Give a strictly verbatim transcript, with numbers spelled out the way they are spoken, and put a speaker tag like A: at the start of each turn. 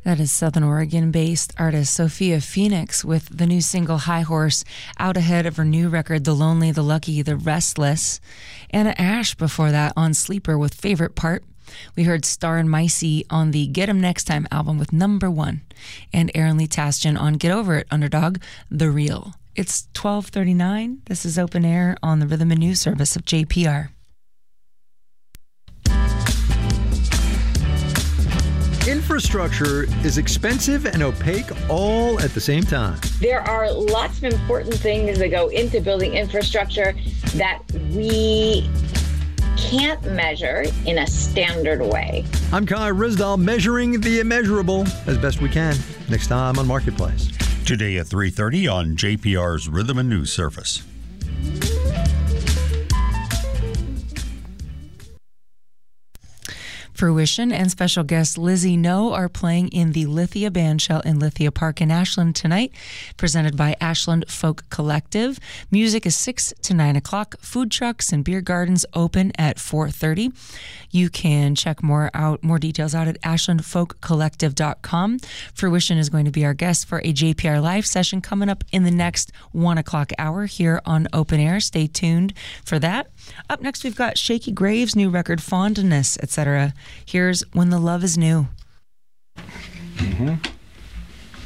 A: That is Southern Oregon-based artist Sophia Phoenix with the new single High Horse, out ahead of her new record The Lonely, The Lucky, The Restless. Anna Ash before that on Sleeper with Favorite Part. We heard Star and Micey on the Get 'Em Next Time album with Number One. And Aaron Lee Tasjan on Get Over It, Underdog, The Real. It's twelve thirty-nine. This is Open Air on the Rhythm and News Service of J P R.
B: Infrastructure is expensive and opaque all at the same time.
C: There are lots of important things that go into building infrastructure that we can't measure in a standard way.
B: I'm Kai Rizdal, measuring the immeasurable as best we can. Next time on Marketplace.
D: Today at three thirty on J P R's Rhythm and News Service.
A: Fruition and special guest Lizzie No are playing in the Lithia Bandshell in Lithia Park in Ashland tonight, presented by Ashland Folk Collective. Music is six to nine o'clock. Food trucks and beer gardens open at four thirty. You can check more out, more details out at ashland folk collective dot com. Fruition is going to be our guest for a J P R Live session coming up in the next one o'clock hour here on Open Air. Stay tuned for that. Up next, we've got Shaky Graves' new record, Fondness, et cetera. Here's When the Love is New.
E: Mm-hmm.